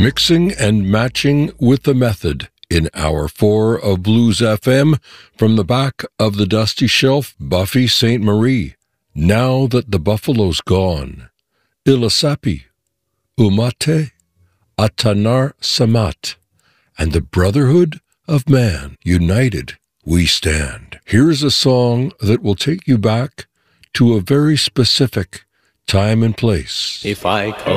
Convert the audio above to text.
Mixing and matching with the method in Hour 4 of Blues FM from the back of the dusty shelf, Buffy St. Marie. Now that the buffalo's gone, Ilasapi, Umate, Atanar Samat, and the brotherhood of man, united we stand. Here's a song that will take you back to a very specific time and place. If I